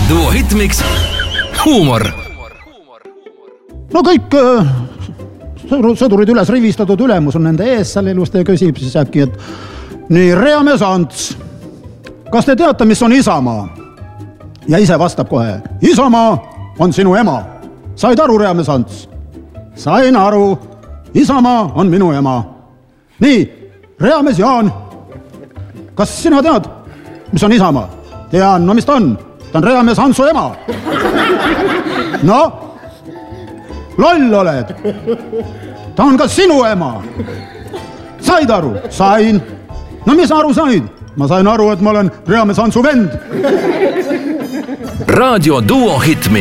Duo Hitmix huumor. No kõik sõdurid üles rivistatud, ülemus on nende ees seal ilusti ja küsib siis äkki, et nii, reamees Ants, kas te teate, mis on Isamaa? Ja ise vastab kohe, Isamaa on sinu ema. Said aru, reamees Ants? Sain aru, Isamaa on minu ema. Nii, reamees Jaan, kas sina tead, mis on Isamaa? Tean, no mis ta on? Ta on reamees Hansu ema. No, loll oled. Ta on ka sinu ema. Said aru? Sain. No mis aru said? Ma sain aru, et ma olen reamees Hansu vend. Raadio Duo Hitmix.